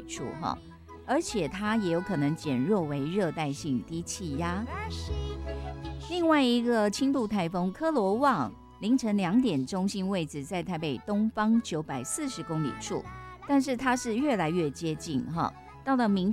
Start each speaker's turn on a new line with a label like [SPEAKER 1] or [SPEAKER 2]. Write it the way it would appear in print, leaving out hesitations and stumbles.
[SPEAKER 1] 处哈，而且它也有可能减弱为热带性低气压。另外一个轻度台风科罗旺，凌晨2点中心位置在台北东方940公里处，但是它是越来越接近哈，到了明